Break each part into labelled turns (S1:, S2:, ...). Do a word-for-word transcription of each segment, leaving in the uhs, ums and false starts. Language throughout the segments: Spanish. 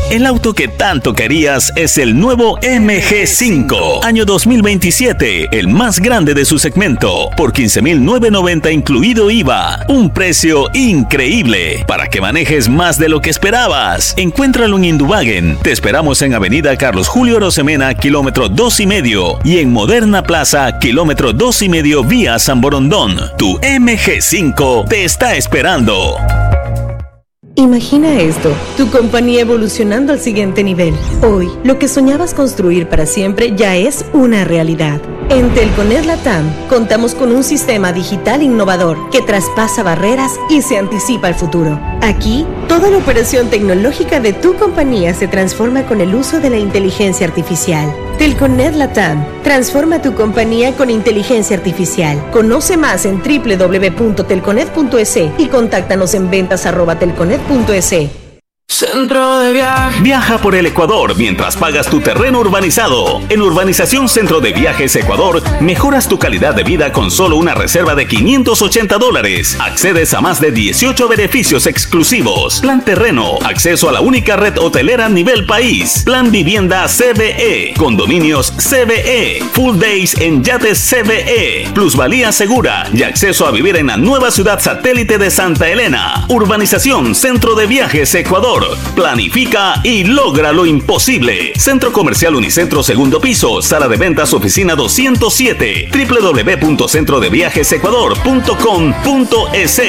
S1: El auto que tanto querías es el nuevo M G cinco, año dos mil veintisiete, el más grande de su segmento, por quince mil novecientos noventa incluido I V A. Un precio increíble para que manejes más de lo que esperabas. Encuéntralo en Induwagen. Te esperamos en Avenida Carlos Julio Rosemena, kilómetro dos y medio, y en Moderna Plaza, kilómetro dos y medio vía San Borondón. Tu M G cinco te está esperando.
S2: Imagina esto, tu compañía evolucionando al siguiente nivel. Hoy, lo que soñabas construir para siempre ya es una realidad. En Telconet Latam, contamos con un sistema digital innovador que traspasa barreras y se anticipa al futuro. Aquí, toda la operación tecnológica de tu compañía se transforma con el uso de la inteligencia artificial. Telconet Latam, transforma tu compañía con inteligencia artificial. Conoce más en doble u doble u doble u punto telconet punto e s y contáctanos en ventas arroba telconet punto e s.
S1: Centro de Viajes. Viaja por el Ecuador mientras pagas tu terreno urbanizado. En Urbanización Centro de Viajes Ecuador, mejoras tu calidad de vida con solo una reserva de quinientos ochenta dólares. Accedes a más de dieciocho beneficios exclusivos. Plan terreno, acceso a la única red hotelera a nivel país. Plan vivienda C B E, condominios C B E, full days en yates C B E, plusvalía segura y acceso a vivir en la nueva ciudad satélite de Santa Elena. Urbanización Centro de Viajes Ecuador. Planifica y logra lo imposible. Centro Comercial Unicentro, segundo piso, sala de ventas, oficina doscientos siete, doble u doble u doble u punto centro de viajes ecuador punto com punto e s.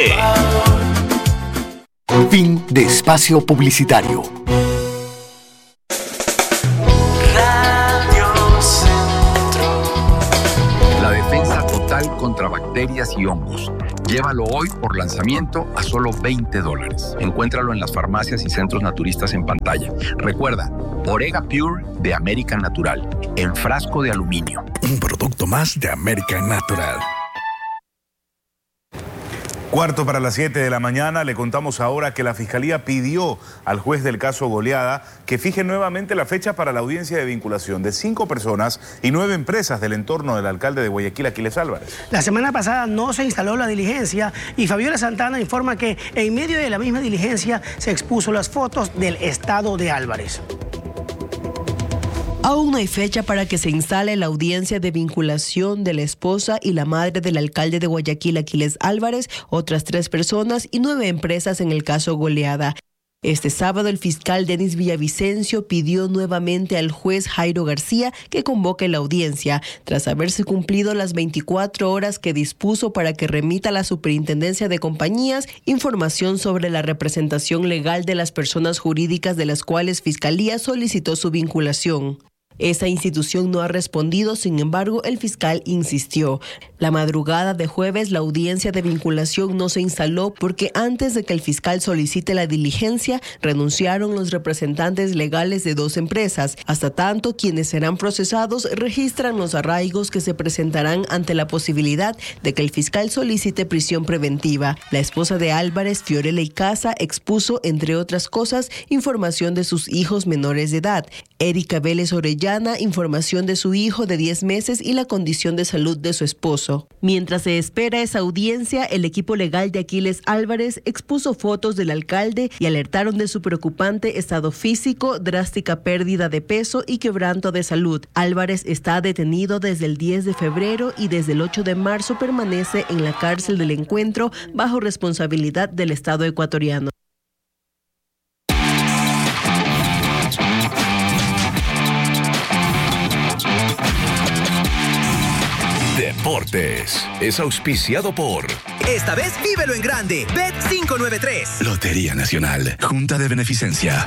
S3: Fin de espacio publicitario.
S4: La defensa total contra bacterias y hongos. Llévalo hoy por lanzamiento a solo veinte dólares. Encuéntralo en las farmacias y centros naturistas en pantalla. Recuerda, Orega Pure de American Natural, en frasco de aluminio.
S5: Un producto más de American Natural.
S6: Cuarto para las siete de la mañana, le contamos ahora que la Fiscalía pidió al juez del caso Goleada que fije nuevamente la fecha para la audiencia de vinculación de cinco personas y nueve empresas del entorno del alcalde de Guayaquil, Aquiles Álvarez.
S7: La semana pasada no se instaló la diligencia y Fabiola Santana informa que en medio de la misma diligencia se expuso las fotos del estado de Álvarez.
S8: Aún no hay fecha para que se instale la audiencia de vinculación de la esposa y la madre del alcalde de Guayaquil, Aquiles Álvarez, otras tres personas y nueve empresas en el caso Goleada. Este sábado el fiscal Denis Villavicencio pidió nuevamente al juez Jairo García que convoque la audiencia, tras haberse cumplido las veinticuatro horas que dispuso para que remita a la Superintendencia de Compañías información sobre la representación legal de las personas jurídicas de las cuales Fiscalía solicitó su vinculación. Esa institución no ha respondido, sin embargo, el fiscal insistió. La madrugada de jueves, la audiencia de vinculación no se instaló porque antes de que el fiscal solicite la diligencia, renunciaron los representantes legales de dos empresas. Hasta tanto, quienes serán procesados registran los arraigos que se presentarán ante la posibilidad de que el fiscal solicite prisión preventiva. La esposa de Álvarez, Fiorella Icaza, expuso, entre otras cosas, información de sus hijos menores de edad. Erika Vélez Orellana, información de su hijo de diez meses y la condición de salud de su esposo. Mientras se espera esa audiencia, el equipo legal de Aquiles Álvarez expuso fotos del alcalde y alertaron de su preocupante estado físico, drástica pérdida de peso y quebranto de salud. Álvarez está detenido desde el diez de febrero y desde el ocho de marzo permanece en la cárcel del Encuentro bajo responsabilidad del Estado ecuatoriano.
S5: Deportes es auspiciado por...
S9: Esta vez vívelo en grande. Bet cinco nueve tres.
S5: Lotería Nacional. Junta de Beneficencia.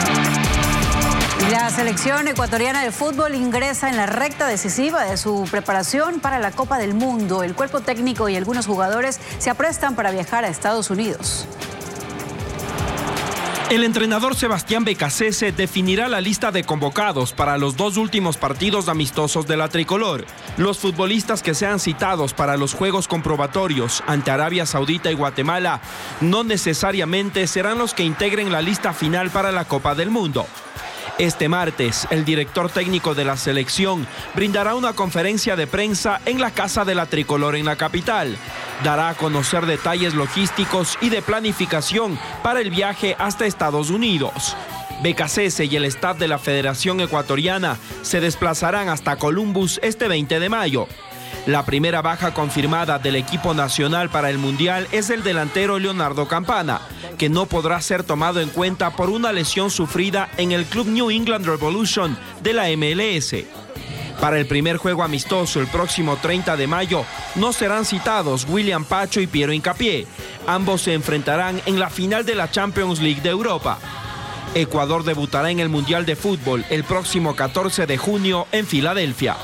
S10: La selección ecuatoriana de fútbol ingresa en la recta decisiva de su preparación para la Copa del Mundo. El cuerpo técnico y algunos jugadores se aprestan para viajar a Estados Unidos.
S11: El entrenador Sebastián Becasese definirá la lista de convocados para los dos últimos partidos amistosos de la tricolor. Los futbolistas que sean citados para los juegos comprobatorios ante Arabia Saudita y Guatemala no necesariamente serán los que integren la lista final para la Copa del Mundo. Este martes, el director técnico de la selección brindará una conferencia de prensa en la Casa de la Tricolor en la capital. Dará a conocer detalles logísticos y de planificación para el viaje hasta Estados Unidos. Becasese y el staff de la Federación Ecuatoriana se desplazarán hasta Columbus este veinte de mayo. La primera baja confirmada del equipo nacional para el Mundial es el delantero Leonardo Campana, que no podrá ser tomado en cuenta por una lesión sufrida en el club New England Revolution de la M L S. Para el primer juego amistoso el próximo treinta de mayo no serán citados William Pacho y Piero Hincapié. Ambos se enfrentarán en la final de la Champions League de Europa. Ecuador debutará en el Mundial de Fútbol el próximo catorce de junio en Filadelfia.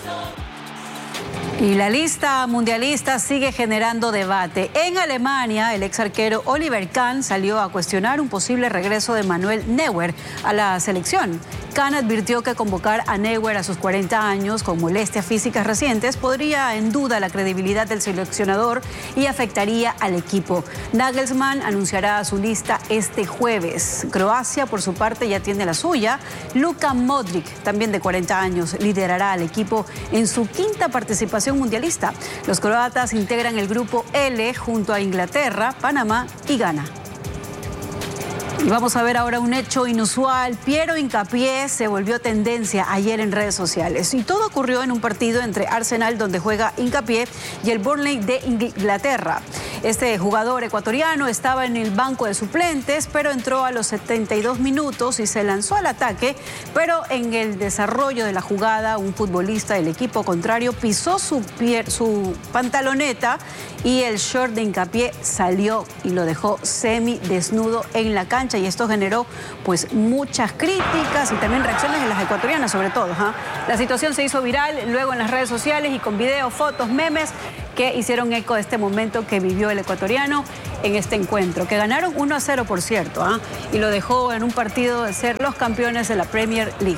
S10: Y la lista mundialista sigue generando debate. En Alemania, el ex arquero Oliver Kahn salió a cuestionar un posible regreso de Manuel Neuer a la selección. Kahn advirtió que convocar a Neuer a sus cuarenta años con molestias físicas recientes podría en duda la credibilidad del seleccionador y afectaría al equipo. Nagelsmann anunciará su lista este jueves. Croacia, por su parte, ya tiene la suya. Luka Modric, también de cuarenta años, liderará al equipo en su quinta participación mundialista. Los croatas integran el grupo L junto a Inglaterra, Panamá y Ghana. Y vamos a ver ahora un hecho inusual. Piero Hincapié se volvió tendencia ayer en redes sociales. Y todo ocurrió en un partido entre Arsenal, donde juega Hincapié, y el Burnley de Inglaterra. Este jugador ecuatoriano estaba en el banco de suplentes, pero entró a los setenta y dos minutos y se lanzó al ataque. Pero en el desarrollo de la jugada, un futbolista del equipo contrario pisó su, pie, su pantaloneta y el short de Hincapié salió y lo dejó semi desnudo en la cancha. Y esto generó pues muchas críticas y también reacciones de las ecuatorianas sobre todo. ¿eh? La situación se hizo viral luego en las redes sociales y con videos, fotos, memes que hicieron eco de este momento que vivió el ecuatoriano en este encuentro, que ganaron uno a cero, por cierto, ¿eh? y lo dejó en un partido de ser los campeones de la Premier League.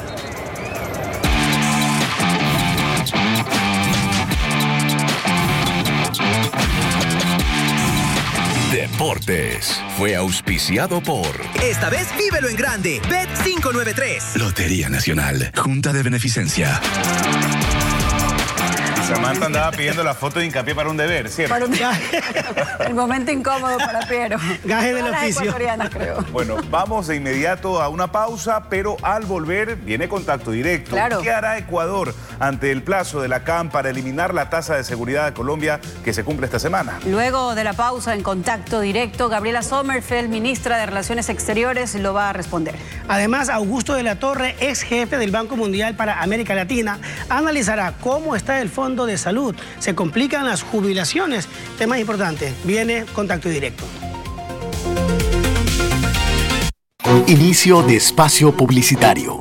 S5: Deportes fue auspiciado por...
S9: Esta vez vívelo en grande. Bet cinco nueve tres.
S5: Lotería Nacional. Junta de Beneficencia.
S6: Samantha andaba pidiendo la foto de Hincapié para un deber, ¿cierto?
S10: Para un... El momento incómodo para Piero.
S7: Gaje del oficio.
S10: Creo.
S6: Bueno, vamos de inmediato a una pausa, pero al volver viene Contacto Directo.
S10: Claro.
S6: ¿Qué hará Ecuador ante el plazo de la C A M para eliminar la tasa de seguridad de Colombia que se cumple esta semana?
S10: Luego de la pausa en Contacto Directo, Gabriela Sommerfeld, ministra de Relaciones Exteriores, lo va a responder.
S7: Además, Augusto de la Torre, ex jefe del Banco Mundial para América Latina, analizará cómo está el Fondo de Salud. Se complican las jubilaciones. Tema importante. Viene Contacto Directo.
S3: Inicio de espacio publicitario.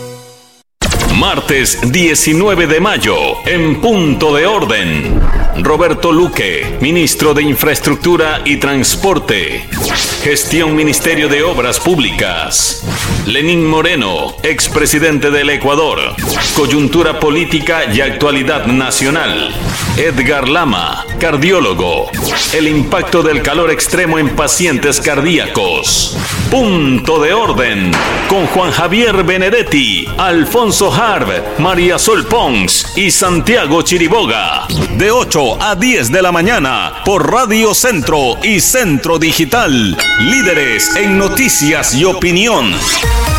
S1: Martes diecinueve de mayo, en Punto de Orden. Roberto Luque, ministro de Infraestructura y Transporte. Gestión Ministerio de Obras Públicas. Lenín Moreno, expresidente del Ecuador. Coyuntura política y actualidad nacional. Edgar Lama, cardiólogo. El impacto del calor extremo en pacientes cardíacos. Punto de Orden, con Juan Javier Benedetti, Alfonso Harb, María Sol Pons y Santiago Chiriboga. De ocho a diez de la mañana por Radio Centro y Centro Digital. Líderes en noticias y opinión.